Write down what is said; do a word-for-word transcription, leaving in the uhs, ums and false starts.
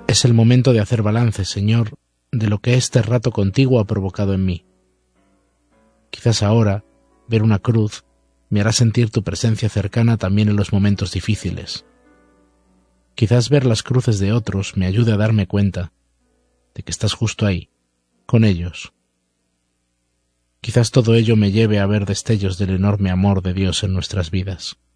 Es el momento de hacer balance, Señor, de lo que este rato contigo ha provocado en mí. Quizás ahora, ver una cruz me hará sentir tu presencia cercana también en los momentos difíciles. Quizás ver las cruces de otros me ayude a darme cuenta de que estás justo ahí, con ellos. Quizás todo ello me lleve a ver destellos del enorme amor de Dios en nuestras vidas.